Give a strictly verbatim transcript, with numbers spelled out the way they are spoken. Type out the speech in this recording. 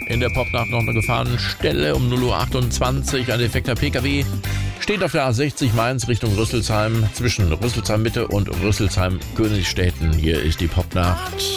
In der Popnacht noch eine Gefahrenstelle um null Uhr achtundzwanzig. Ein defekter Pkw steht auf der A sechzig Mainz Richtung Rüsselsheim zwischen Rüsselsheim Mitte und Rüsselsheim Königstetten. Hier ist die Popnacht.